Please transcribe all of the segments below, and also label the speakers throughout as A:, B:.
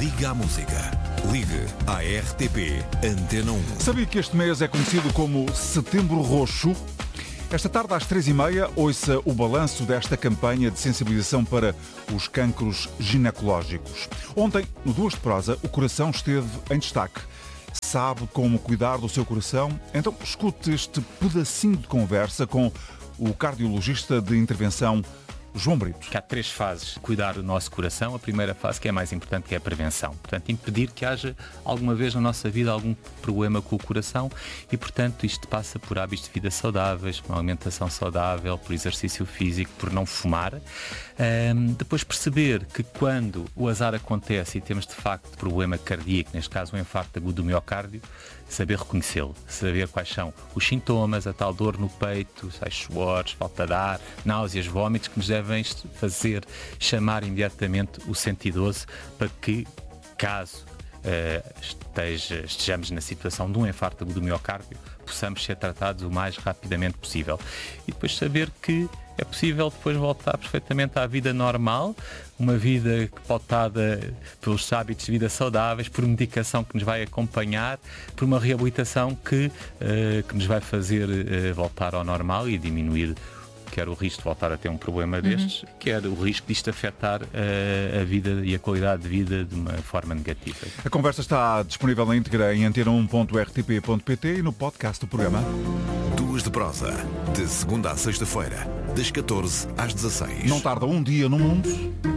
A: Liga à música. Ligue à RTP Antena 1.
B: Sabia que este mês é conhecido como Setembro Roxo? Esta tarde às 3h30 ouça o balanço desta campanha de sensibilização para os cancros ginecológicos. Ontem, no Duas de Prosa, o coração esteve em destaque. Sabe como cuidar do seu coração? Então escute este pedacinho de conversa com o cardiologista de intervenção João Brito.
C: Há 3 fases de cuidar do nosso coração. A primeira fase, que é a mais importante, que é a prevenção. Portanto, impedir que haja alguma vez na nossa vida algum problema com o coração e, portanto, isto passa por hábitos de vida saudáveis, por uma alimentação saudável, por exercício físico, por não fumar. Depois perceber que quando o azar acontece e temos de facto problema cardíaco, neste caso um infarto agudo do miocárdio, saber reconhecê-lo, saber quais são os sintomas, a tal dor no peito, os suores, falta de ar, náuseas, vômitos, que nos devem fazer chamar imediatamente o 112 para que, caso estejamos na situação de um infarto agudo do miocárdio, possamos ser tratados o mais rapidamente possível. E depois saber que é possível depois voltar perfeitamente à vida normal, uma vida pautada pelos hábitos de vida saudáveis, por medicação que nos vai acompanhar, por uma reabilitação que nos vai fazer voltar ao normal e diminuir quer o risco de voltar a ter um problema destes, quer o risco disto afetar a vida e a qualidade de vida de uma forma negativa.
B: A conversa está disponível na íntegra em antena1.rtp.pt e no podcast do programa.
A: Duas de Prosa, de segunda à sexta-feira, das 14 às 16.
B: Não tarda um dia no mundo.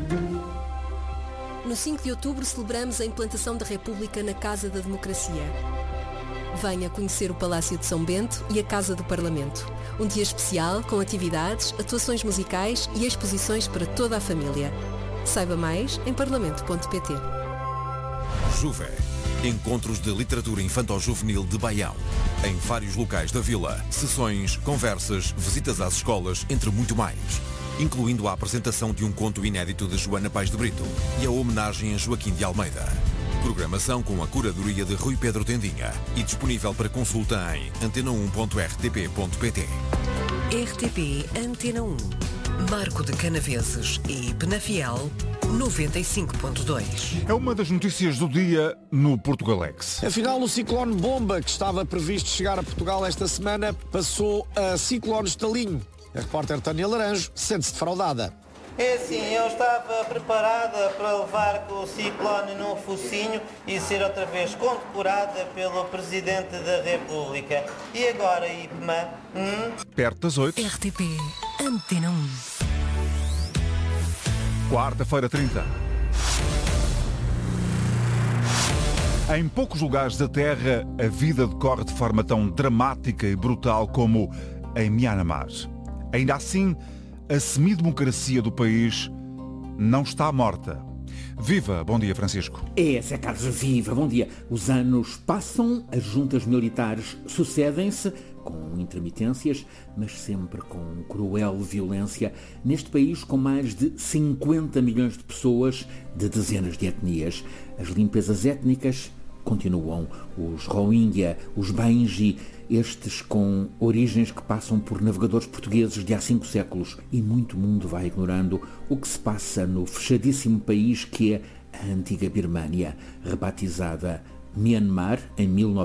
D: No 5 de outubro celebramos a implantação da República na Casa da Democracia. Venha conhecer o Palácio de São Bento e a Casa do Parlamento. Um dia especial com atividades, atuações musicais e exposições para toda a família. Saiba mais em parlamento.pt.
A: Juve. Encontros de literatura infantil-juvenil de Baião. Em vários locais da vila. Sessões, conversas, visitas às escolas, entre muito mais. Incluindo a apresentação de um conto inédito de Joana Paes de Brito e a homenagem a Joaquim de Almeida. Programação com a curadoria de Rui Pedro Tendinha e disponível para consulta em antena1.rtp.pt.
E: RTP Antena 1, Marco de Canaveses e Penafiel 95.2.
B: É uma das notícias do dia no Portugalex.
F: Afinal, o ciclone Bomba, que estava previsto chegar a Portugal esta semana, passou a ciclone Estalinho. A repórter Tânia Laranjo sente-se defraudada.
G: É assim, eu estava preparada para levar com o ciclone no focinho e ser outra vez condecorada pelo Presidente da República. E agora, IPMA?
B: Perto das 8.
E: RTP Antena 1.
B: Quarta-feira 30. Em poucos lugares da Terra, a vida decorre de forma tão dramática e brutal como em Myanmar. Ainda assim, a semidemocracia do país não está morta. Viva! Bom dia, Francisco.
H: Zé Carlos, viva! Bom dia. Os anos passam, as juntas militares sucedem-se, com intermitências, mas sempre com cruel violência, neste país com mais de 50 milhões de pessoas de dezenas de etnias. As limpezas étnicas continuam. Os Rohingya, os Benji, estes com origens que passam por navegadores portugueses de há 5 séculos. E muito mundo vai ignorando o que se passa no fechadíssimo país que é a antiga Birmânia, rebatizada Myanmar em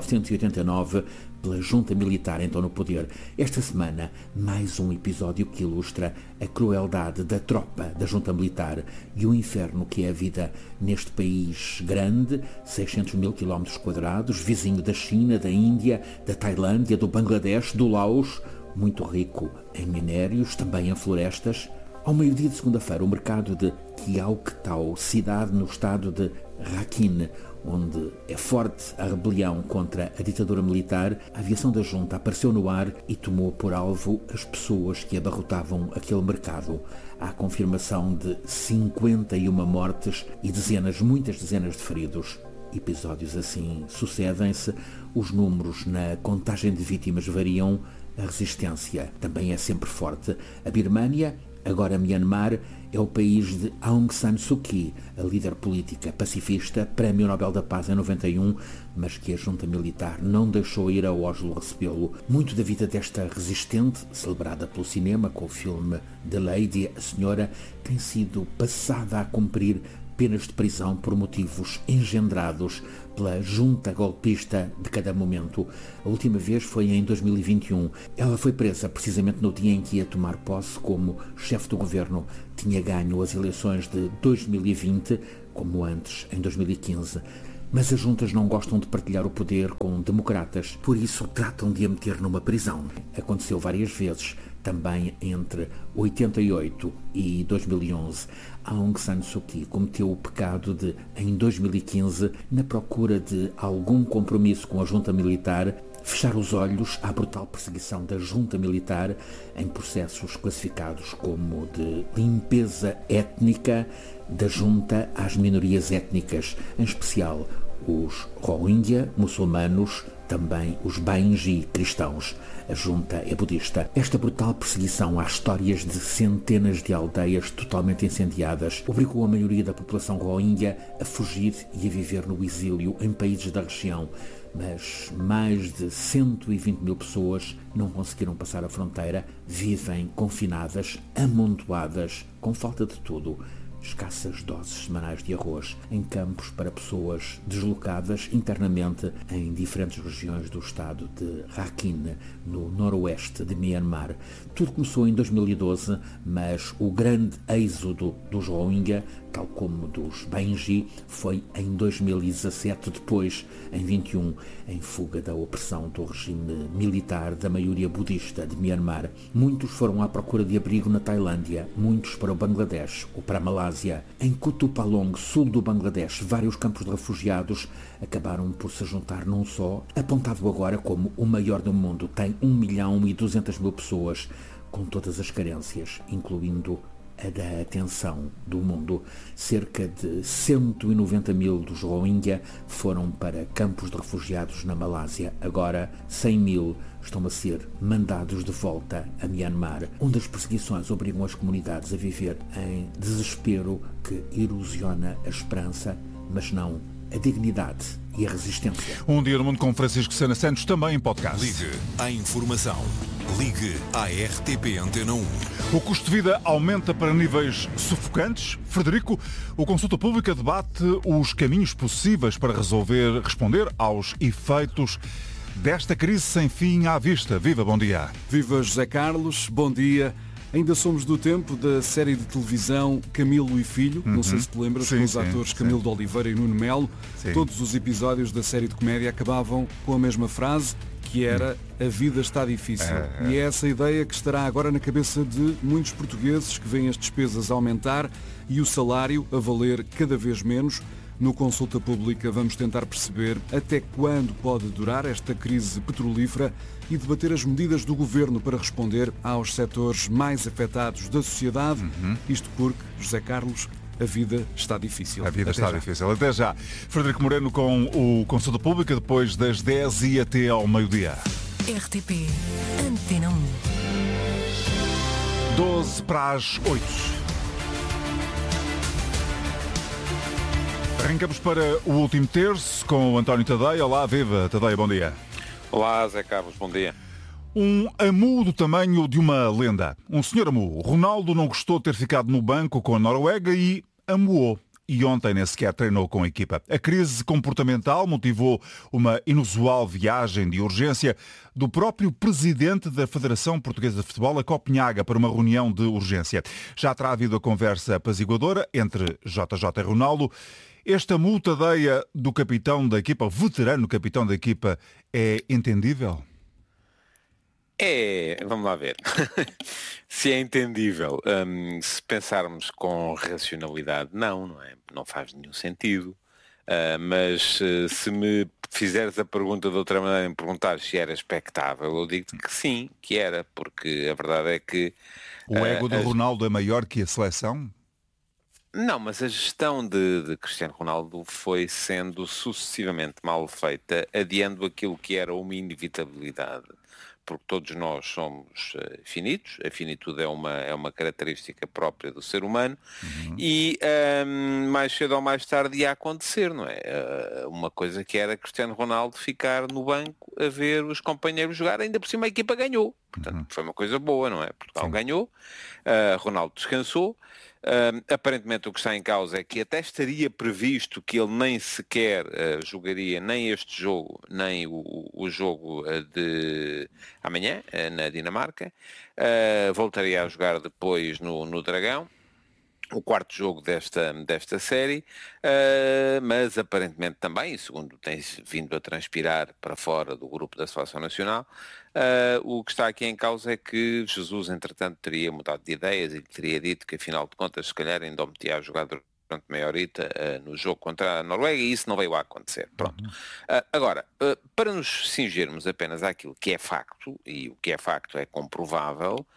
H: 1989 pela junta militar então no poder. Esta semana, mais um episódio que ilustra a crueldade da tropa da junta militar e o inferno que é a vida neste país grande, 600 mil km², vizinho da China, da Índia, da Tailândia, do Bangladesh, do Laos, muito rico em minérios, também em florestas. Ao meio-dia de segunda-feira, o mercado de Kyaukthao, cidade no estado de Rakhine, onde é forte a rebelião contra a ditadura militar, a aviação da junta apareceu no ar e tomou por alvo as pessoas que abarrotavam aquele mercado. Há confirmação de 51 mortes e muitas dezenas de feridos. Episódios assim sucedem-se, os números na contagem de vítimas variam, a resistência também é sempre forte. A Birmânia, agora Myanmar, é o país de Aung San Suu Kyi, a líder política pacifista, Prémio Nobel da Paz em 91, mas que a junta militar não deixou ir a Oslo recebê-lo. Muito da vida desta resistente, celebrada pelo cinema com o filme The Lady, a Senhora, tem sido passada a cumprir penas de prisão por motivos engendrados pela junta golpista de cada momento. A última vez foi em 2021. Ela foi presa precisamente no dia em que ia tomar posse como chefe do governo. Tinha ganho as eleições de 2020, como antes, em 2015. Mas as juntas não gostam de partilhar o poder com democratas, por isso tratam de a meter numa prisão. Aconteceu várias vezes, também entre 88 e 2011. Aung San Suu Kyi cometeu o pecado de, em 2015, na procura de algum compromisso com a junta militar, fechar os olhos à brutal perseguição da junta militar em processos classificados como de limpeza étnica da junta às minorias étnicas, em especial os Rohingya, muçulmanos, também os Bainji, cristãos. A junta é budista. Esta brutal perseguição às histórias de centenas de aldeias totalmente incendiadas obrigou a maioria da população Rohingya a fugir e a viver no exílio em países da região. Mas mais de 120 mil pessoas não conseguiram passar a fronteira, vivem confinadas, amontoadas, com falta de tudo. Escassas doses semanais de arroz em campos para pessoas deslocadas internamente em diferentes regiões do estado de Rakhine, no noroeste de Myanmar. Tudo começou em 2012, mas o grande êxodo dos Rohingya, tal como dos Bainji, foi em 2017, depois, em 21, em fuga da opressão do regime militar da maioria budista de Myanmar. Muitos foram à procura de abrigo na Tailândia, muitos para o Bangladesh ou para a Malásia. Em Kutupalong, sul do Bangladesh, vários campos de refugiados acabaram por se juntar num só, apontado agora como o maior do mundo. Tem 1.200.000 pessoas, com todas as carências, incluindo a da atenção do mundo. Cerca de 190 mil dos Rohingya foram para campos de refugiados na Malásia. Agora, 100 mil estão a ser mandados de volta a Myanmar, onde as perseguições obrigam as comunidades a viver em desespero que erosiona a esperança, mas não a dignidade e a resistência.
B: Um Dia no Mundo com Francisco Sena Santos, também em podcast.
A: Ligue à informação. Ligue à RTP Antena 1.
B: O custo de vida aumenta para níveis sufocantes. Frederico, o Consulta Pública debate os caminhos possíveis para responder aos efeitos desta crise sem fim à vista. Viva, bom dia.
I: Viva José Carlos, bom dia. Ainda somos do tempo da série de televisão Camilo e Filho. Não sei se te lembras, com os atores Camilo de Oliveira e Nuno Melo. Todos os episódios da série de comédia acabavam com a mesma frase, que era: a vida está difícil. E é essa ideia que estará agora na cabeça de muitos portugueses que veem as despesas aumentar e o salário a valer cada vez menos. No Consulta Pública vamos tentar perceber até quando pode durar esta crise petrolífera e debater as medidas do Governo para responder aos setores mais afetados da sociedade. Isto porque, José Carlos, a vida está difícil.
B: A vida está difícil. Até já. Frederico Moreno com o Consulta Pública, depois das 10 e até ao meio-dia.
E: RTP Antena 1.
B: 12 para as 8. Arrancamos para o último terço com o António Tadeia. Olá, viva. Tadeia, bom dia.
J: Olá, Zé Carlos, bom dia.
B: Um amu do tamanho de uma lenda. Um senhor amu. Ronaldo não gostou de ter ficado no banco com a Noruega e amuou. E ontem nem sequer treinou com a equipa. A crise comportamental motivou uma inusual viagem de urgência do próprio presidente da Federação Portuguesa de Futebol a Copenhaga para uma reunião de urgência. Já terá havido a conversa apaziguadora entre JJ e Ronaldo. Esta multadeia do capitão da equipa, veterano capitão da equipa, é entendível?
J: Vamos lá ver. Se é entendível. Se pensarmos com racionalidade, não é? Não faz nenhum sentido. Mas se me fizeres a pergunta de outra maneira, me perguntares se era expectável, eu digo-te que sim, que era, porque a verdade é que...
B: O ego do Ronaldo é maior que a seleção?
J: Não, mas a gestão de Cristiano Ronaldo foi sendo sucessivamente mal feita, adiando aquilo que era uma inevitabilidade. Porque todos nós somos finitos, a finitude é uma característica própria do ser humano, e mais cedo ou mais tarde ia acontecer, não é? Uma coisa que era Cristiano Ronaldo ficar no banco a ver os companheiros jogar, ainda por cima a equipa ganhou. Portanto, foi uma coisa boa, não é? Portugal ganhou, Ronaldo descansou, Aparentemente o que está em causa é que até estaria previsto que ele nem sequer jogaria nem este jogo, nem o jogo de amanhã, na Dinamarca. Voltaria a jogar depois no Dragão, o quarto jogo desta série, mas aparentemente também, segundo tem vindo a transpirar para fora do grupo da Seleção Nacional, o que está aqui em causa é que Jesus, entretanto, teria mudado de ideias e teria dito que, afinal de contas, se calhar ainda o metia a jogar durante meia horita no jogo contra a Noruega, e isso não veio a acontecer. Pronto. Agora, para nos cingirmos apenas àquilo que é facto, e o que é facto é comprovável,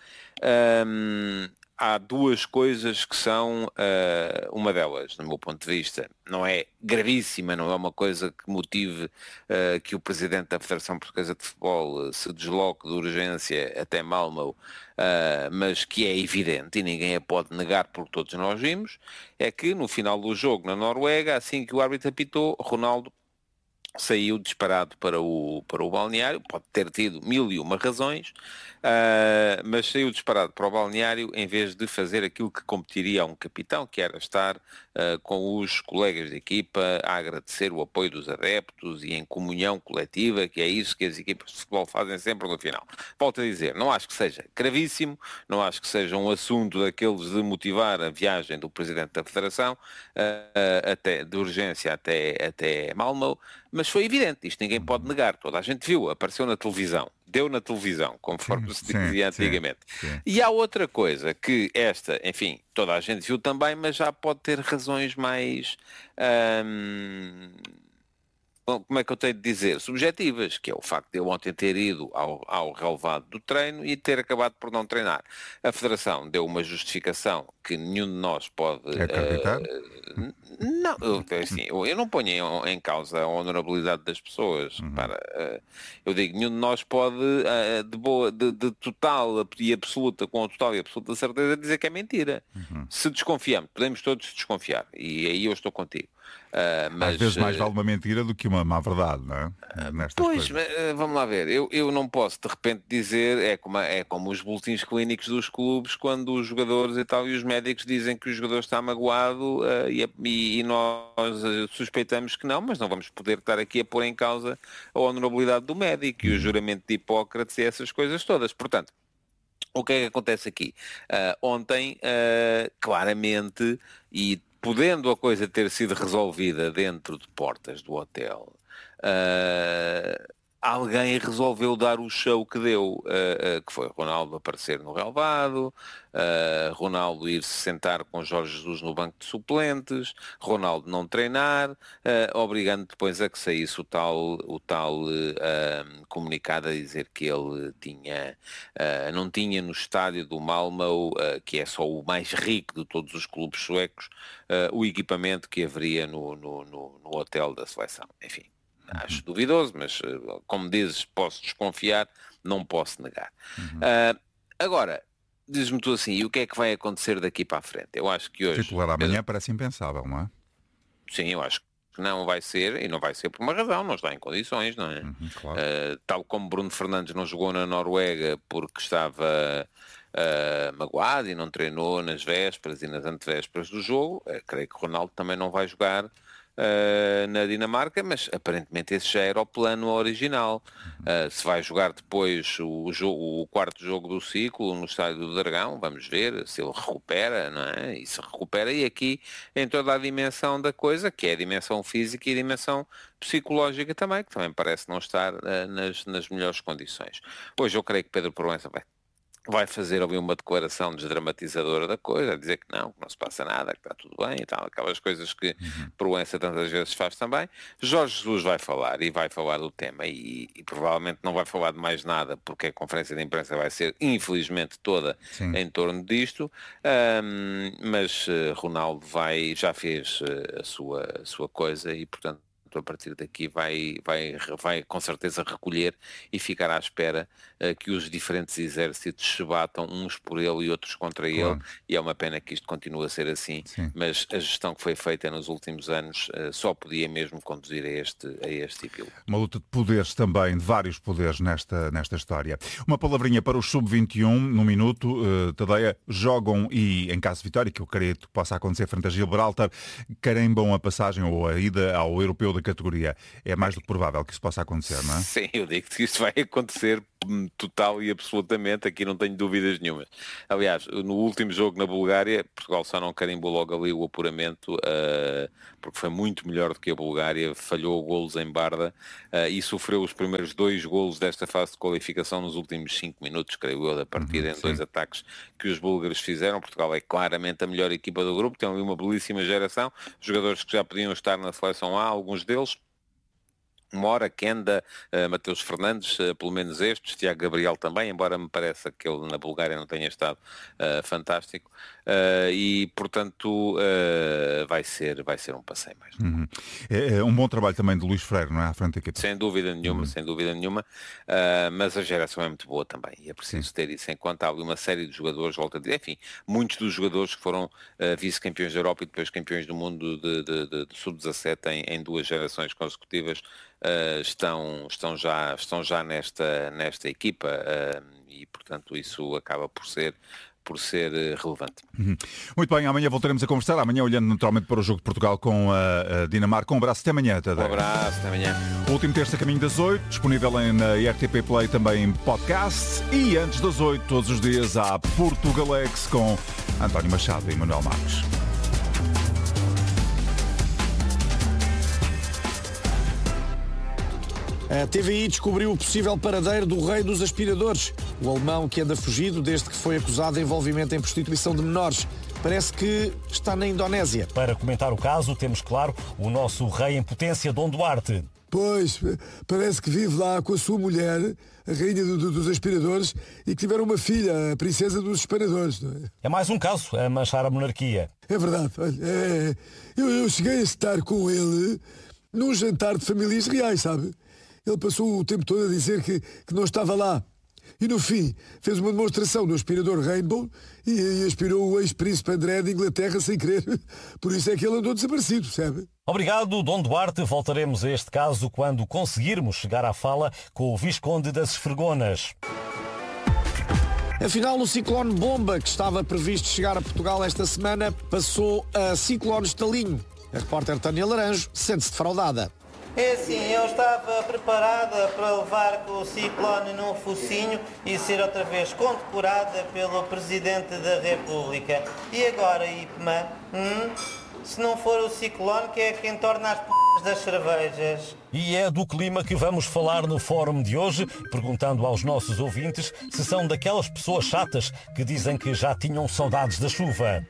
J: há duas coisas que são, uma delas, no meu ponto de vista, não é gravíssima, não é uma coisa que motive que o Presidente da Federação Portuguesa de Futebol se desloque de urgência até Malmö, mas que é evidente e ninguém a pode negar porque todos nós vimos, é que no final do jogo na Noruega, assim que o árbitro apitou, Ronaldo saiu disparado para o balneário, pode ter tido 1001 razões, mas saiu disparado para o balneário em vez de fazer aquilo que competiria a um capitão, que era estar com os colegas de equipa a agradecer o apoio dos adeptos e em comunhão coletiva, que é isso que as equipas de futebol fazem sempre no final. Volto a dizer, não acho que seja gravíssimo, não acho que seja um assunto daqueles de motivar a viagem do Presidente da Federação, até de urgência até Malmö, mas foi evidente, isto ninguém pode negar, toda a gente viu, apareceu na televisão, deu na televisão, conforme se dizia antigamente. Sim. E há outra coisa que esta, enfim, toda a gente viu também, mas já pode ter razões mais, como é que eu tenho de dizer, subjetivas, que é o facto de eu ontem ter ido ao relevado do treino e ter acabado por não treinar. A Federação deu uma justificação que nenhum de nós pode
B: acreditar.
J: Não, assim, eu não ponho em causa a honorabilidade das pessoas. Eu digo, nenhum de nós pode de total e absoluta, com total e absoluta certeza, dizer que é mentira. Se desconfiamos, podemos todos desconfiar, e aí eu estou contigo.
B: Mas, às vezes mais vale uma mentira do que uma má verdade, não é?
J: Pois, vamos lá ver, eu não posso de repente dizer, é como os boletins clínicos dos clubes, quando os jogadores e tal, e os médicos dizem que o jogador está magoado, e nós suspeitamos que não, mas não vamos poder estar aqui a pôr em causa a honorabilidade do médico e o juramento de Hipócrates e essas coisas todas. Portanto, o que é que acontece aqui? Ontem, claramente, e podendo a coisa ter sido resolvida dentro de portas do hotel, alguém resolveu dar o show que deu, que foi Ronaldo aparecer no relvado, Ronaldo ir se sentar com Jorge Jesus no banco de suplentes, Ronaldo não treinar, obrigando depois a que saísse o tal comunicado a dizer que ele não tinha no estádio do Malmö, que é só o mais rico de todos os clubes suecos, o equipamento que haveria no hotel da seleção. Enfim. Acho duvidoso, mas como dizes, posso desconfiar, não posso negar. Agora, diz-me tu assim, e o que é que vai acontecer daqui para a frente? Eu acho que hoje...
B: Titular amanhã parece impensável, não é?
J: Sim, eu acho que não vai ser, e não vai ser por uma razão, não está em condições, não é?
B: Claro.
J: Tal como Bruno Fernandes não jogou na Noruega porque estava magoado e não treinou nas vésperas e nas antevésperas do jogo, creio que Ronaldo também não vai jogar na Dinamarca, mas aparentemente esse já era o plano original. Se vai jogar depois o quarto jogo do ciclo no estádio do Dragão, vamos ver se ele recupera, não é? E se recupera, e aqui em toda a dimensão da coisa, que é a dimensão física e a dimensão psicológica também, que também parece não estar nas melhores condições. Hoje eu creio que Pedro Proença vai fazer ali uma declaração desdramatizadora da coisa, a dizer que não se passa nada, que está tudo bem e tal, aquelas coisas que Proença tantas vezes faz também. Jorge Jesus vai falar do tema e provavelmente não vai falar de mais nada, porque a conferência de imprensa vai ser, infelizmente, toda em torno disto, mas Ronaldo já fez a sua coisa e, portanto, A partir daqui vai com certeza recolher e ficar à espera que os diferentes exércitos se batam uns por ele e outros contra ele, e é uma pena que isto continue a ser assim. Sim. Mas a gestão que foi feita nos últimos anos só podia mesmo conduzir a este epílogo.
B: Uma luta de poderes também, de vários poderes nesta história. Uma palavrinha para os sub-21, no minuto, Tadeia, jogam e, em caso de vitória, que eu creio que possa acontecer frente a Gibraltar, carimbam a passagem ou a ida ao europeu da categoria. É mais do que provável que isso possa acontecer, não é?
J: Sim, eu digo que isso vai acontecer total e absolutamente, aqui não tenho dúvidas nenhuma. Aliás, no último jogo na Bulgária, Portugal só não carimbou logo ali o apuramento, porque foi muito melhor do que a Bulgária, falhou golos em Barda e sofreu os primeiros 2 golos desta fase de qualificação nos últimos 5 minutos, creio eu, da partida, em 2 ataques que os búlgaros fizeram. Portugal é claramente a melhor equipa do grupo, tem ali uma belíssima geração, jogadores que já podiam estar na seleção A, alguns deles. Mora, Kenda, Mateus Fernandes, pelo menos estes, Tiago Gabriel também, embora me pareça que ele na Bulgária não tenha estado fantástico, e portanto vai ser um passeio mais.
B: É um bom trabalho também de Luís Freire, não é? À frente da equipe.
J: Sem dúvida nenhuma, mas a geração é muito boa também, e é preciso ter isso em conta. Há ali uma série de jogadores, enfim, muitos dos jogadores que foram vice-campeões da Europa e depois campeões do mundo de sub-17 em 2 gerações consecutivas, estão já nesta equipa, e portanto isso acaba por ser relevante.
B: Muito bem, amanhã voltaremos a conversar, amanhã olhando naturalmente para o jogo de Portugal com a Dinamarca. Um abraço, até amanhã, Tadeu.
J: Um abraço, até amanhã.
B: O último terça caminho das 8, disponível na RTP Play, também em podcast, e antes das 8 todos os dias há Portugalex com António Machado e Manuel Marques.
F: A TVI descobriu o possível paradeiro do rei dos aspiradores. O alemão que anda fugido desde que foi acusado de envolvimento em prostituição de menores. Parece que está na Indonésia.
K: Para comentar o caso, temos, claro, o nosso rei em potência, Dom Duarte.
L: Pois, parece que vive lá com a sua mulher, a rainha dos aspiradores, e que tiveram uma filha, a princesa dos espanadores. Não é?
K: É mais um caso a manchar a monarquia.
L: É verdade. Olha, eu cheguei a estar com ele num jantar de famílias reais, sabe? Ele passou o tempo todo a dizer que não estava lá. E no fim, fez uma demonstração no aspirador Rainbow e aspirou o ex-príncipe André de Inglaterra sem querer. Por isso é que ele andou desaparecido, sabe?
K: Obrigado, Dom Duarte. Voltaremos a este caso quando conseguirmos chegar à fala com o Visconde das Esfregonas.
F: Afinal, o ciclone Bomba, que estava previsto chegar a Portugal esta semana, passou a ciclone Estalinho. A repórter Tânia Laranjo sente-se defraudada.
G: É assim, eu estava preparada para levar com o ciclone no focinho e ser outra vez condecorada pelo Presidente da República. E agora, IPMA, se não for o ciclone, que é quem torna as p*** das cervejas?
K: E é do clima que vamos falar no fórum de hoje, perguntando aos nossos ouvintes se são daquelas pessoas chatas que dizem que já tinham saudades da chuva.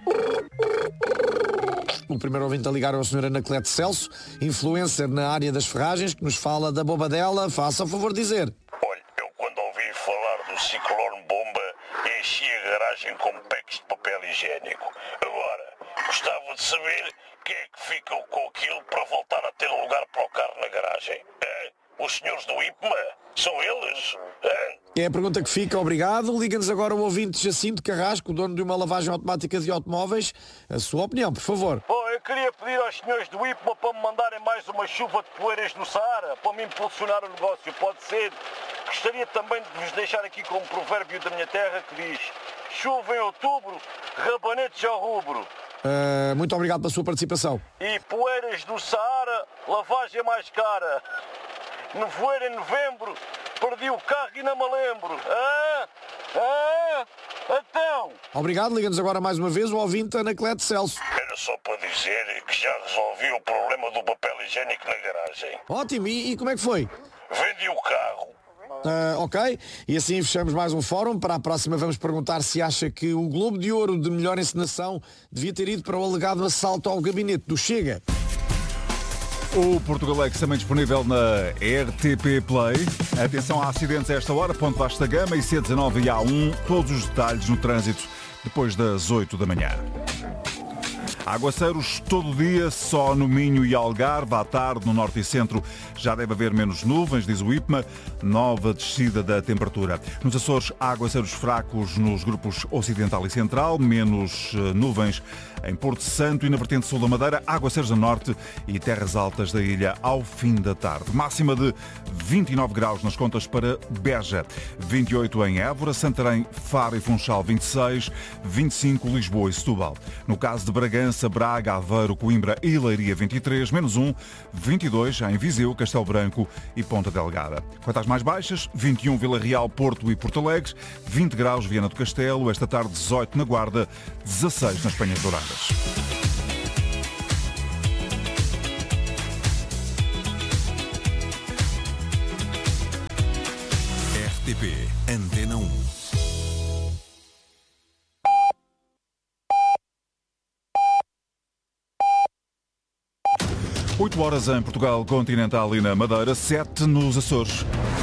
F: O primeiro ouvinte a ligar é o Sr. Anacleto Celso, influencer na área das ferragens, que nos fala da bobadela. Faça o favor de dizer.
M: Olha, eu quando ouvi falar do ciclone Bomba, enchi a garagem com packs de papel higiênico. Agora, gostava de saber quem é que ficam com aquilo para voltar a ter lugar para o carro na garagem. Os senhores do IPMA? São eles?
F: É a pergunta que fica, obrigado. Liga-nos agora o ouvinte Jacinto Carrasco, dono de uma lavagem automática de automóveis. A sua opinião, por favor.
M: Bom, eu queria pedir aos senhores do IPMA para me mandarem mais uma chuva de poeiras no Saara, para me impulsionar o negócio, pode ser. Gostaria também de vos deixar aqui com um provérbio da minha terra que diz: chuva em outubro, rabanetes ao rubro.
F: Muito obrigado pela sua participação.
M: E poeiras do Saara, lavagem mais cara. Nevoeiro em novembro, perdi o carro e não me lembro. Então.
F: Obrigado, liga-nos agora mais uma vez o ouvinte Anacleto Celso.
M: Era só para dizer que já resolvi o problema do papel higiênico na garagem.
F: Ótimo, e como é que foi?
M: Vendi o carro.
F: Ok, e assim fechamos mais um fórum. Para a próxima vamos perguntar se acha que o Globo de Ouro de melhor encenação devia ter ido para o alegado assalto ao gabinete do Chega.
B: O Portugalex também disponível na RTP Play. Atenção a acidentes a esta hora, Ponte Vasta Gama, IC19 e A1. Todos os detalhes no trânsito depois das 8 da manhã. Aguaceiros todo dia, só no Minho e Algarve. À tarde, no norte e centro, já deve haver menos nuvens, diz o IPMA. Nova descida da temperatura. Nos Açores, aguaceiros fracos nos grupos ocidental e central, menos nuvens em Porto Santo e na vertente sul da Madeira, aguaceiros a norte e terras altas da ilha ao fim da tarde. Máxima de 29 graus nas contas para Beja, 28 em Évora, Santarém, Faro e Funchal 26, 25 Lisboa e Setúbal. No caso de Bragança, Braga, Aveiro, Coimbra e Leiria 23, menos 1, 22 em Viseu, Castelo Branco e Ponta Delgada. Quanto às mais baixas, 21 Vila Real, Porto e Porto Alegre, 20 graus Viana do Castelo, esta tarde 18 na Guarda, 16 nas Penhas Douradas.
A: RTP Antena 1.
B: Oito horas em Portugal continental e na Madeira, 7 nos Açores.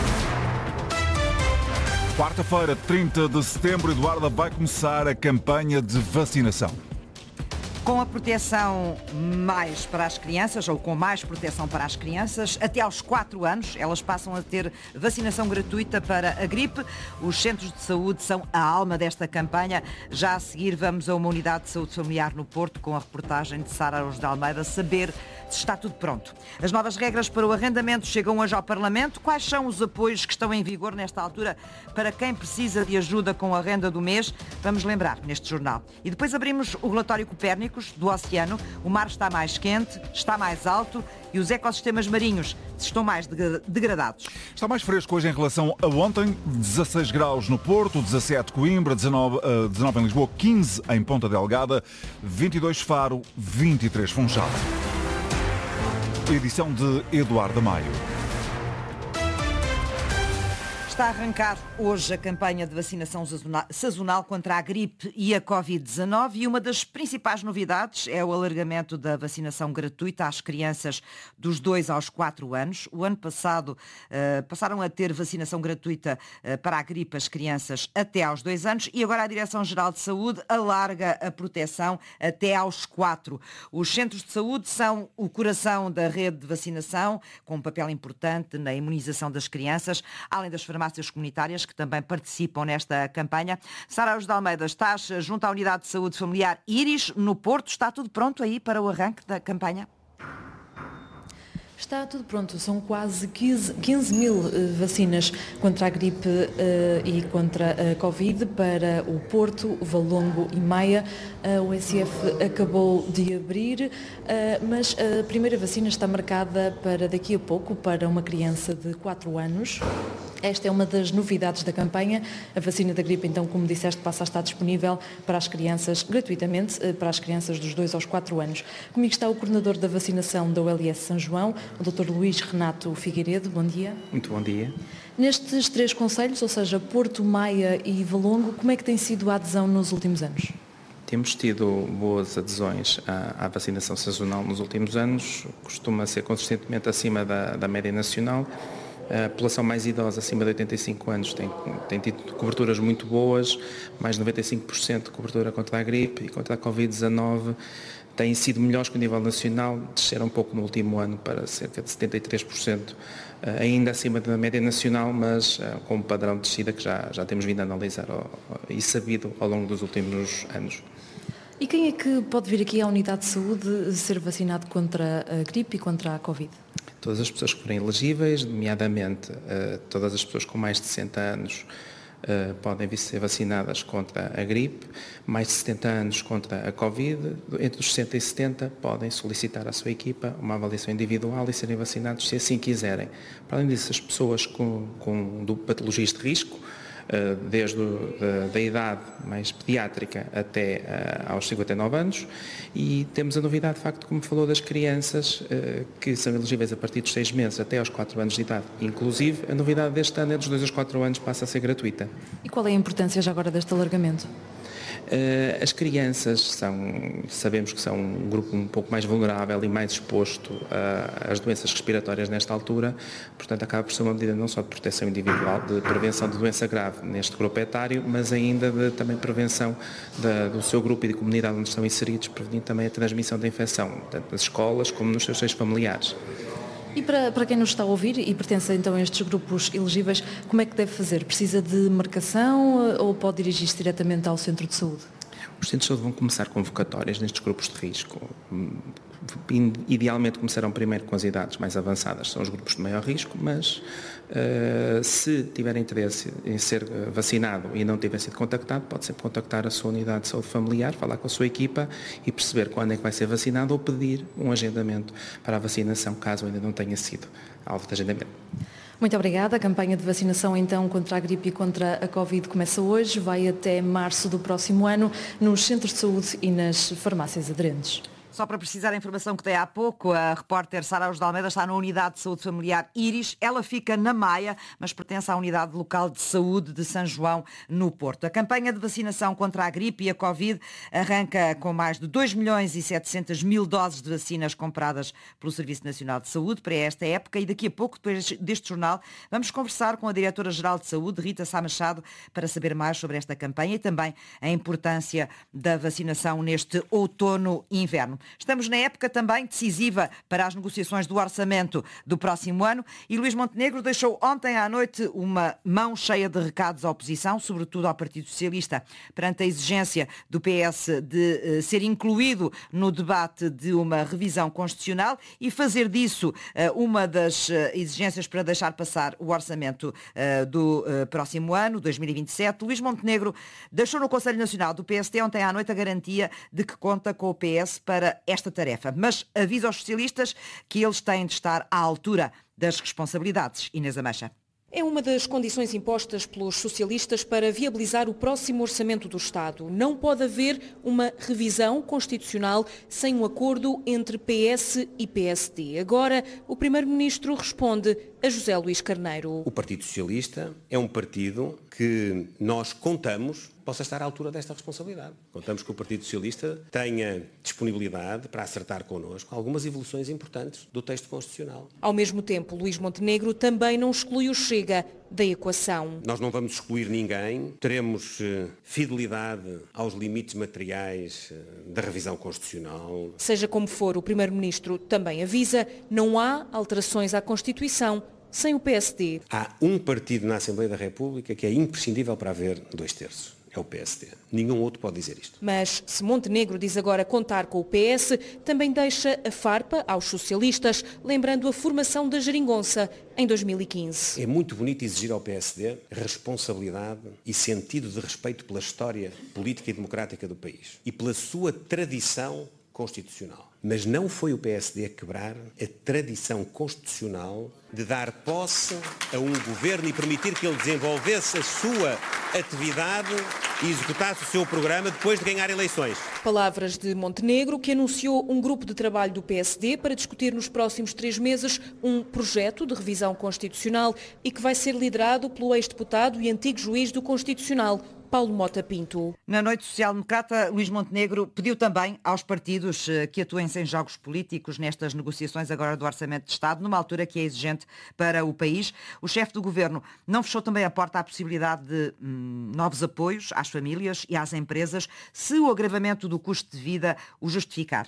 B: Quarta-feira, 30 de setembro, Eduarda, vai começar a campanha de vacinação.
N: Com a proteção mais para as crianças, ou com mais proteção para as crianças, até aos 4 anos, elas passam a ter vacinação gratuita para a gripe. Os centros de saúde são a alma desta campanha. Já a seguir vamos a uma unidade de saúde familiar no Porto, com a reportagem de Sara Araújo de Almeida, saber se está tudo pronto. As novas regras para o arrendamento chegam hoje ao Parlamento. Quais são os apoios que estão em vigor nesta altura para quem precisa de ajuda com a renda do mês? Vamos lembrar neste jornal. E depois abrimos o relatório Copérnico do oceano. O mar está mais quente, está mais alto e os ecossistemas marinhos estão mais degradados.
B: Está mais fresco hoje em relação a ontem. 16 graus no Porto, 17 Coimbra, 19 em Lisboa, 15 em Ponta Delgada, 22 Faro, 23 Funchal. Edição de Eduardo Maio.
N: Está a arrancar hoje a campanha de vacinação sazonal contra a gripe e a Covid-19 e uma das principais novidades é o alargamento da vacinação gratuita às crianças dos 2 aos 4 anos. O ano passado passaram a ter vacinação gratuita para a gripe as crianças até aos 2 anos e agora a Direção-Geral de Saúde alarga a proteção até aos 4. Os centros de saúde são o coração da rede de vacinação, com um papel importante na imunização das crianças, além das farmácias comunitárias que também participam nesta campanha. Sara Araújo de Almeida, estás junto à Unidade de Saúde Familiar Íris, no Porto. Está tudo pronto aí para o arranque da campanha?
O: Está tudo pronto, são quase 15 mil vacinas contra a gripe e contra a Covid para o Porto, Valongo e Maia. A USF acabou de abrir, mas a primeira vacina está marcada para daqui a pouco, para uma criança de 4 anos. Esta é uma das novidades da campanha. A vacina da gripe, então, como disseste, passa a estar disponível para as crianças, gratuitamente, para as crianças dos 2 aos 4 anos. Comigo está o coordenador da vacinação da OLS São João, o Dr. Luís Renato Figueiredo. Bom dia.
P: Muito bom dia.
O: Nestes 3 concelhos, ou seja, Porto, Maia e Valongo, como é que tem sido a adesão nos últimos anos?
P: Temos tido boas adesões à vacinação sazonal nos últimos anos. Costuma ser consistentemente acima da média nacional. A população mais idosa, acima de 85 anos, tem tido coberturas muito boas, mais de 95% de cobertura contra a gripe e contra a Covid-19. Têm sido melhores que o nível nacional, desceram um pouco no último ano para cerca de 73%, ainda acima da média nacional, mas com um padrão de descida que já temos vindo a analisar e sabido ao longo dos últimos anos.
O: E quem é que pode vir aqui à unidade de saúde ser vacinado contra a gripe e contra a Covid?
P: Todas as pessoas que forem elegíveis, nomeadamente todas as pessoas com mais de 60 anos podem vir ser vacinadas contra a gripe, mais de 70 anos contra a Covid, entre os 60 e 70 podem solicitar à sua equipa uma avaliação individual e serem vacinados se assim quiserem. Para além disso, as pessoas com patologias de risco, desde da idade mais pediátrica até aos 59 anos, e temos a novidade, de facto, como falou, das crianças que são elegíveis a partir dos 6 meses até aos 4 anos de idade. Inclusive, a novidade deste ano é dos 2 aos 4 anos passa a ser gratuita.
O: E qual é a importância já agora deste alargamento?
P: As crianças sabemos que são um grupo um pouco mais vulnerável e mais exposto às doenças respiratórias nesta altura, portanto acaba por ser uma medida não só de proteção individual, de prevenção de doença grave neste grupo etário, mas ainda de também prevenção do seu grupo e de comunidade onde estão inseridos, prevenindo também a transmissão da infecção, tanto nas escolas como nos seus familiares.
O: E para quem nos está a ouvir e pertence então a estes grupos elegíveis, como é que deve fazer? Precisa de marcação ou pode dirigir-se diretamente ao centro de saúde?
P: Os centros de saúde vão começar convocatórias nestes grupos de risco. Idealmente começarão primeiro com as idades mais avançadas, são os grupos de maior risco, mas se tiver interesse em ser vacinado e não tiver sido contactado, pode sempre contactar a sua unidade de saúde familiar, falar com a sua equipa e perceber quando é que vai ser vacinado ou pedir um agendamento para a vacinação, caso ainda não tenha sido alvo de agendamento.
O: Muito obrigada. A campanha de vacinação então contra a gripe e contra a Covid começa hoje, vai até março do próximo ano nos centros de saúde e nas farmácias aderentes.
N: Só para precisar da informação que dei há pouco, a repórter Sara Araújo de Almeida está na Unidade de Saúde Familiar Íris. Ela fica na Maia, mas pertence à Unidade Local de Saúde de São João, no Porto. A campanha de vacinação contra a gripe e a Covid arranca com mais de 2.700.000 doses de vacinas compradas pelo Serviço Nacional de Saúde para esta época e daqui a pouco, depois deste jornal, vamos conversar com a Diretora-Geral de Saúde, Rita Sá Machado, para saber mais sobre esta campanha e também a importância da vacinação neste outono e inverno. Estamos na época também decisiva para as negociações do orçamento do próximo ano e Luís Montenegro deixou ontem à noite uma mão cheia de recados à oposição, sobretudo ao Partido Socialista, perante a exigência do PS de ser incluído no debate de uma revisão constitucional e fazer disso uma das exigências para deixar passar o orçamento do próximo ano, 2027. Luís Montenegro deixou no Conselho Nacional do PST ontem à noite a garantia de que conta com o PS para esta tarefa, mas avisa aos socialistas que eles têm de estar à altura das responsabilidades. Inês Ameixa.
Q: É uma das condições impostas pelos socialistas para viabilizar o próximo orçamento do Estado. Não pode haver uma revisão constitucional sem um acordo entre PS e PSD. Agora, o Primeiro-Ministro responde a José Luís Carneiro.
R: O Partido Socialista é um partido que nós contamos possa estar à altura desta responsabilidade. Contamos que o Partido Socialista tenha disponibilidade para acertar connosco algumas evoluções importantes do texto constitucional.
Q: Ao mesmo tempo, Luís Montenegro também não exclui o Chega da equação.
R: Nós não vamos excluir ninguém, teremos fidelidade aos limites materiais da revisão constitucional.
Q: Seja como for, o Primeiro-Ministro também avisa, não há alterações à Constituição sem o PSD.
R: Há um partido na Assembleia da República que é imprescindível para haver 2/3. É o PSD. Nenhum outro pode dizer isto.
Q: Mas se Montenegro diz agora contar com o PS, também deixa a farpa aos socialistas, lembrando a formação da Geringonça em 2015.
R: É muito bonito exigir ao PSD responsabilidade e sentido de respeito pela história política e democrática do país e pela sua tradição constitucional. Mas não foi o PSD a quebrar a tradição constitucional de dar posse a um governo e permitir que ele desenvolvesse a sua atividade e executasse o seu programa depois de ganhar eleições.
Q: Palavras de Montenegro, que anunciou um grupo de trabalho do PSD para discutir nos próximos 3 meses um projeto de revisão constitucional e que vai ser liderado pelo ex-deputado e antigo juiz do Constitucional, Paulo Mota Pinto.
N: Na noite social-democrata, Luís Montenegro pediu também aos partidos que atuem sem jogos políticos nestas negociações agora do Orçamento de Estado, numa altura que é exigente para o país. O chefe do Governo não fechou também a porta à possibilidade de novos apoios às famílias e às empresas, se o agravamento do custo de vida o justificar.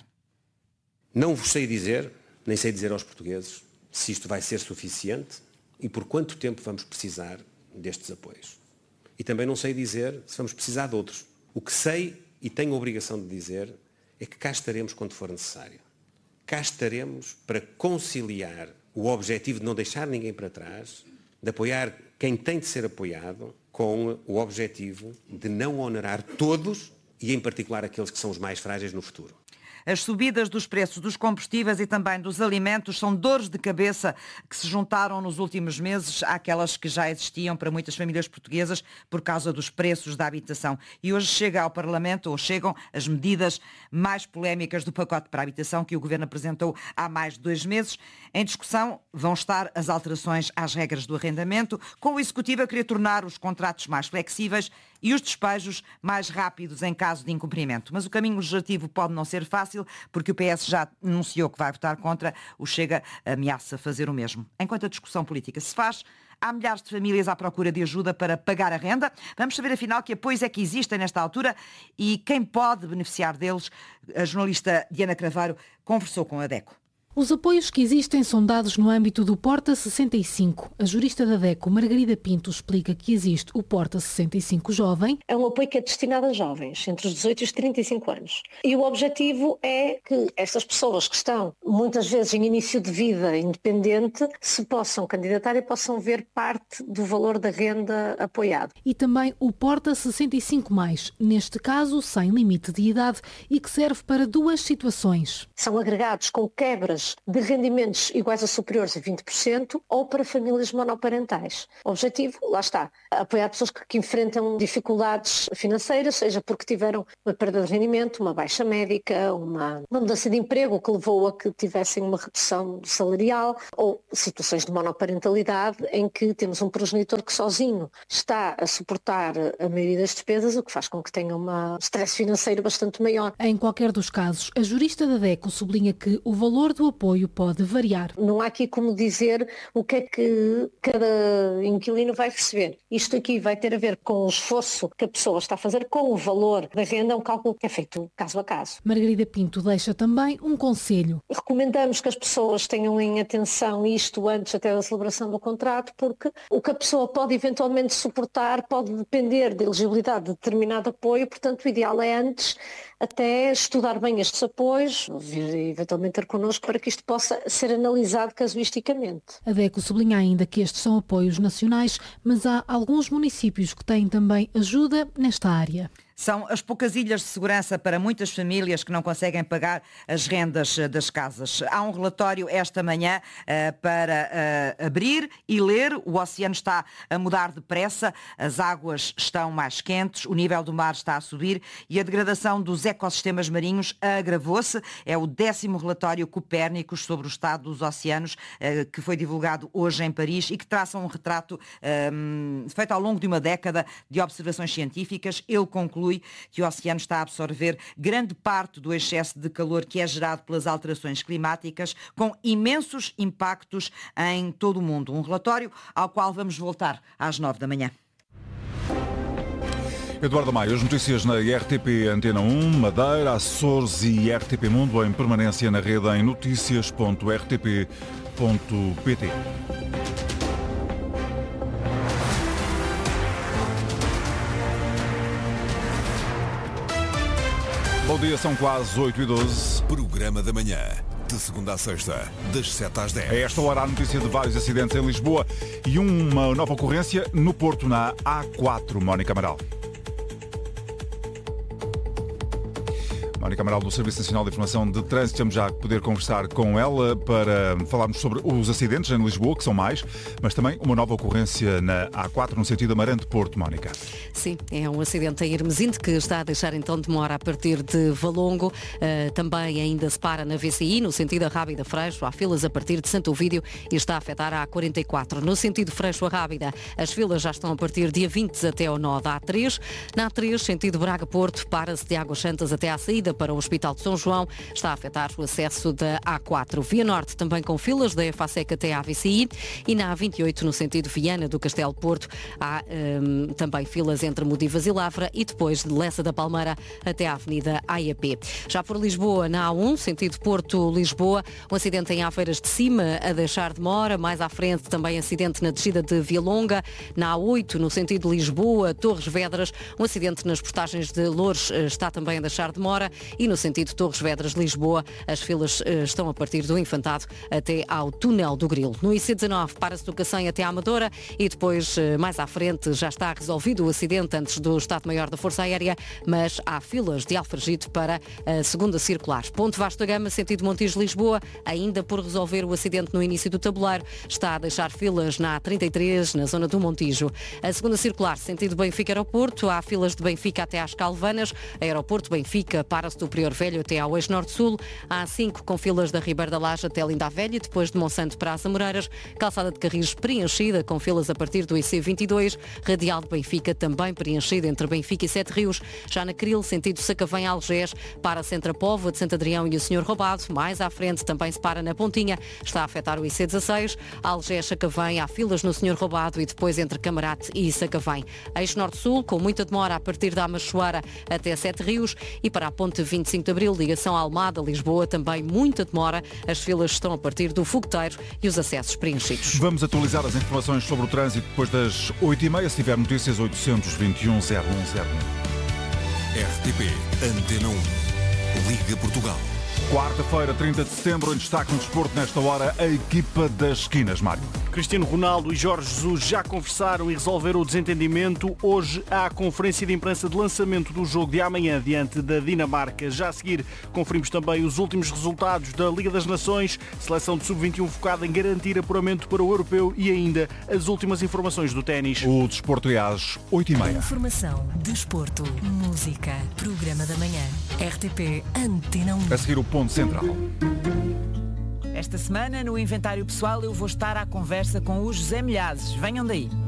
R: Não vos sei dizer, nem sei dizer aos portugueses, se isto vai ser suficiente e por quanto tempo vamos precisar destes apoios. E também não sei dizer se vamos precisar de outros. O que sei e tenho a obrigação de dizer é que cá estaremos quando for necessário. Cá estaremos para conciliar o objetivo de não deixar ninguém para trás, de apoiar quem tem de ser apoiado, com o objetivo de não onerar todos e, em particular, aqueles que são os mais frágeis no futuro.
N: As subidas dos preços dos combustíveis e também dos alimentos são dores de cabeça que se juntaram nos últimos meses àquelas que já existiam para muitas famílias portuguesas por causa dos preços da habitação. E hoje chega ao Parlamento, ou chegam, as medidas mais polémicas do pacote para a habitação que o Governo apresentou há mais de 2 meses. Em discussão vão estar as alterações às regras do arrendamento, com o Executivo a querer tornar os contratos mais flexíveis e os despejos mais rápidos em caso de incumprimento. Mas o caminho legislativo pode não ser fácil, porque o PS já anunciou que vai votar contra, o Chega ameaça fazer o mesmo. Enquanto a discussão política se faz, há milhares de famílias à procura de ajuda para pagar a renda. Vamos saber, afinal, que apoios é que existem nesta altura e quem pode beneficiar deles. A jornalista Diana Craveiro conversou com a DECO.
S: Os apoios que existem são dados no âmbito do Porta 65. A jurista da DECO, Margarida Pinto, explica que existe o Porta 65 Jovem.
T: É um apoio que é destinado a jovens, entre os 18 e os 35 anos. E o objetivo é que estas pessoas que estão, muitas vezes, em início de vida independente, se possam candidatar e possam ver parte do valor da renda apoiado.
S: E também o Porta 65+, neste caso sem limite de idade e que serve para duas situações.
T: São agregados com quebras de rendimentos iguais ou superiores a 20% ou para famílias monoparentais. O objetivo, lá está, apoiar pessoas que enfrentam dificuldades financeiras, seja porque tiveram uma perda de rendimento, uma baixa médica, uma mudança de emprego que levou a que tivessem uma redução salarial, ou situações de monoparentalidade em que temos um progenitor que sozinho está a suportar a maioria das despesas, o que faz com que tenha um stress financeiro bastante maior.
S: Em qualquer dos casos, a jurista da DECO sublinha que o valor do apoio pode variar.
T: Não há aqui como dizer o que é que cada inquilino vai receber. Isto aqui vai ter a ver com o esforço que a pessoa está a fazer com o valor da renda, é um cálculo que é feito caso a caso.
S: Margarida Pinto deixa também um conselho.
T: Recomendamos que as pessoas tenham em atenção isto antes até da celebração do contrato, porque o que a pessoa pode eventualmente suportar pode depender da elegibilidade de determinado apoio, portanto o ideal é antes até estudar bem estes apoios, vir eventualmente ter connosco para que isto possa ser analisado casuisticamente.
S: A DECO sublinha ainda que estes são apoios nacionais, mas há alguns municípios que têm também ajuda nesta área.
N: São as poucas ilhas de segurança para muitas famílias que não conseguem pagar as rendas das casas. Há um relatório esta manhã para abrir e ler. O oceano está a mudar depressa, as águas estão mais quentes, o nível do mar está a subir e a degradação dos ecossistemas marinhos agravou-se. É o 10º relatório Copérnicos sobre o estado dos oceanos, que foi divulgado hoje em Paris e que traça um retrato feito ao longo de uma década de observações científicas. Ele conclui que o oceano está a absorver grande parte do excesso de calor que é gerado pelas alterações climáticas, com imensos impactos em todo o mundo. Um relatório ao qual vamos voltar às 9 da manhã.
B: Eduardo Maia, as notícias na RTP Antena 1, Madeira, Açores e RTP Mundo em permanência na rede em noticias.rtp.pt. Bom dia, são quase 8h12.
A: Programa da manhã, de segunda a sexta, das 7 às 10.
B: A esta hora, a notícia de vários acidentes em Lisboa e uma nova ocorrência no Porto, na A4. Mónica Amaral. Mónica Amaral, do Serviço Nacional de Informação de Trânsito, vamos já poder conversar com ela para falarmos sobre os acidentes em Lisboa, que são mais, mas também uma nova ocorrência na A4, no sentido Amarante-Porto, Mónica.
U: Sim, é um acidente em Hermesinde que está a deixar então demora a partir de Valongo. Também ainda se para na VCI, no sentido Arrábida Freixo. Há filas a partir de Santo Ovídio e está a afetar a A44. No sentido Freixo-Arrábida, as filas já estão a partir de A20 até ao nó da A3. Na A3, sentido Braga-Porto, para-se de Águas Santas até à saída para o Hospital de São João. Está a afetar o acesso da A4. Via Norte também com filas da EFASEC até à VCI. E na A28, no sentido Viana do Castelo Porto, há também filas entre Modivas e Lavra e depois de Lessa da Palmeira até à Avenida AIAP. Já por Lisboa, na A1, sentido Porto-Lisboa, um acidente em Aveiras de Cima a deixar demora. Mais à frente também acidente na descida de Vialonga. Na A8, no sentido Lisboa, Torres Vedras, um acidente nas portagens de Loures está também a deixar demora. E no sentido Torres Vedras-Lisboa, as filas estão a partir do Infantado até ao Túnel do Grilo. No IC19, para-se do Cacém até à Amadora e depois, mais à frente, já está resolvido o acidente antes do Estado-Maior da Força Aérea, mas há filas de Alfragide para a segunda circular. Ponte Vasco da Gama, sentido Montijo-Lisboa, ainda por resolver o acidente no início do tabuleiro, está a deixar filas na A33, na zona do Montijo. A segunda circular, sentido Benfica-Aeroporto, há filas de Benfica até às Calvanas, Aeroporto Benfica, para-se do Prior Velho até ao Eixo Norte-Sul. A A5 com filas da Ribeira da Laje até Linda a Velha e depois de Monsanto para as Amoreiras. Calçada de Carris preenchida com filas a partir do IC22. Radial de Benfica também preenchida entre Benfica e Sete Rios. Já na Cril, sentido Sacavém-Algés, para Centro Póvoa de Santo Adrião e o Senhor Roubado. Mais à frente também se para na Pontinha. Está a afetar o IC16. Algés-Sacavém, há filas no Senhor Roubado e depois entre Camarate e Sacavém. Eixo Norte-Sul, com muita demora a partir da Amachoara até Sete Rios e para a ponte 25 de Abril, ligação Almada-Lisboa, também muita demora. As filas estão a partir do Fogueteiro e os acessos preenchidos.
B: Vamos atualizar as informações sobre o trânsito depois das 8h30. Se tiver notícias, 821 0101.
A: RTP Antena 1. Liga Portugal.
B: Quarta-feira, 30 de setembro, em destaque no desporto, nesta hora, a equipa das esquinas, Mário.
C: Cristiano Ronaldo e Jorge Jesus já conversaram e resolveram o desentendimento. Hoje há a conferência de imprensa de lançamento do jogo de amanhã diante da Dinamarca. Já a seguir, conferimos também os últimos resultados da Liga das Nações, seleção de sub-21 focada em garantir apuramento para o europeu e ainda as últimas informações do ténis.
B: O desporto é às 8h30.
E: Informação, desporto, música, programa da manhã. RTP Antena 1.
B: A seguir o ponto central.
V: Esta semana, no Inventário Pessoal, eu vou estar à conversa com o José Milhazes. Venham daí.